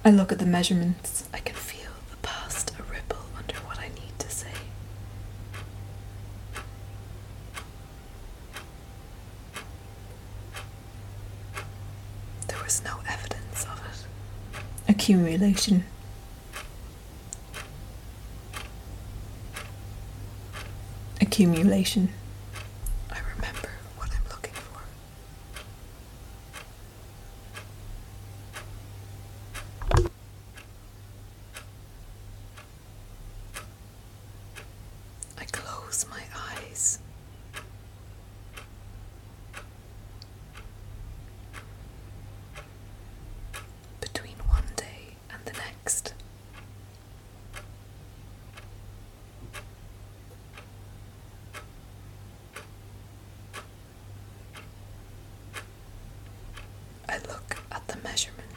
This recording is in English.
I look at the measurements. I can feel the past a ripple under what I need to say. There was no evidence of it. Accumulation. Accumulation. I remember what I'm looking for. I close my eyes. Between one day and the next, I look at the measurements.